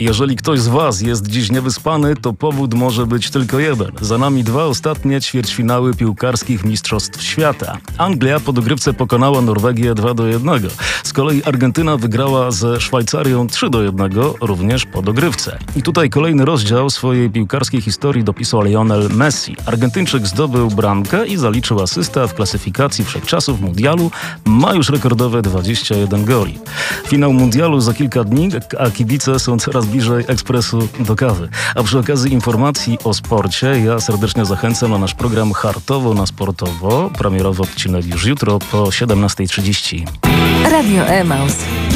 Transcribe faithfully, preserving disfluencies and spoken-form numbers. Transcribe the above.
Jeżeli ktoś z Was jest dziś niewyspany, to powód może być tylko jeden. Za nami dwa ostatnie ćwierćfinały piłkarskich Mistrzostw Świata. Anglia po dogrywce pokonała Norwegię dwa do jednego. Z kolei Argentyna wygrała ze Szwajcarią trzy do jednego, również po dogrywce. I tutaj kolejny rozdział swojej piłkarskiej historii dopisał Lionel Messi. Argentyńczyk zdobył bramkę i zaliczył asystę, a w klasyfikacji wszechczasów mundialu ma już rekordowe dwadzieścia jeden goli. Finał mundialu za kilka dni, a kibice są coraz bliżej ekspresu do kawy. A przy okazji informacji o sporcie ja serdecznie zachęcam na nasz program Hartowo na Sportowo. Premierowy odcinek już jutro po siedemnasta trzydzieści. Radio Emaus.